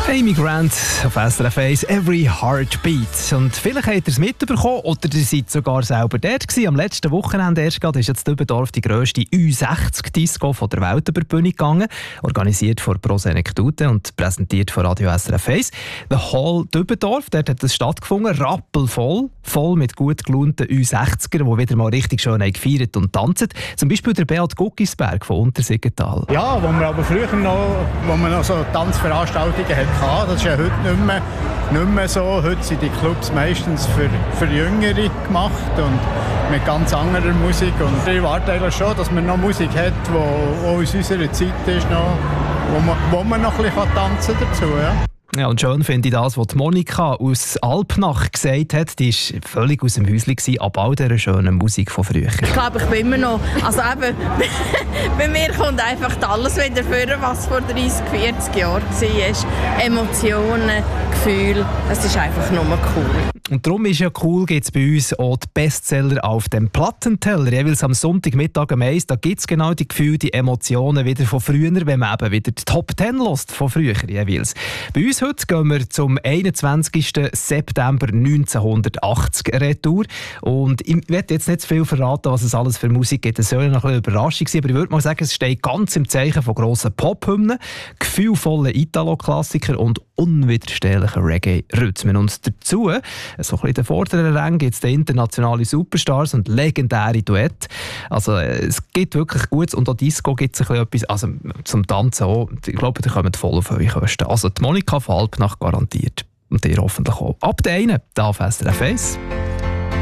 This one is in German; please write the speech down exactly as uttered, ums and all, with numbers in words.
Amy Grant auf S R F eins, Every Heartbeat. Und vielleicht habt ihr es mitbekommen oder ihr seid sogar selber dort gewesen. Am letzten Wochenende erst gerade ist jetzt Dübendorf die grösste Ü sechzig Disco von der Welt über die Bühne gegangen. Organisiert von Pro Senectute und präsentiert von Radio S R F eins. The Hall Dübendorf, dort hat es stattgefunden, rappelvoll, voll mit gut gelaunten Ü sechzigern, die wieder mal richtig schön haben gefeiert und tanzen. Zum Beispiel der Beat Guckisberg von Untersiggenthal. Ja, wo wir aber früher noch, wo man noch so Tanzveranstaltungen hatte, das ist ja heute nicht mehr, nicht mehr so. Heute sind die Clubs meistens für, für Jüngere gemacht und mit ganz anderer Musik. Und ich warte eigentlich schon, dass man noch Musik hat, die aus unserer Zeit ist, noch, wo, man, wo man noch ein bisschen tanzen dazu. Ja. Ja, und schön finde ich das, was Monika aus Alpnach gesagt hat. Die war völlig aus dem Häuschen gewesen, ab all dieser schönen Musik von früher. Ich glaube, ich bin immer noch... Also eben, bei mir kommt einfach alles wieder vor, was vor dreissig, vierzig Jahren war. Emotionen, Gefühle, es ist einfach nur cool. Und darum ist ja cool, gibt es bei uns auch die Bestseller auf dem Plattenteller. Jeweils am Sonntagmittag um eins, da gibt es genau die Gefühle, die Emotionen wieder von früher, wenn man eben wieder die Top Ten hört von früher jeweils. Bei uns heute gehen wir zum einundzwanzigsten September neunzehnhundertachtzig retour. Und ich werde jetzt nicht zu viel verraten, was es alles für Musik gibt. Das soll noch ein bisschen Überraschung sein, aber ich würde mal sagen, es steht ganz im Zeichen von grossen Pop-Hymnen, gefühlvollen Italo-Klassikern und unwiderstehlichen Reggae-Rhythmen. Und dazu, so ein bisschen in den vorderen Rängen, gibt es den internationale Superstars und legendäre Duette. Also es gibt wirklich Gutes und auch Disco gibt es ein bisschen etwas, also zum Tanzen auch. Ich glaube, die kommen voll auf eure Kosten. Also die Monika von Alpnach garantiert. Und ihr hoffentlich auch. Ab der einen, da auf S R F eins.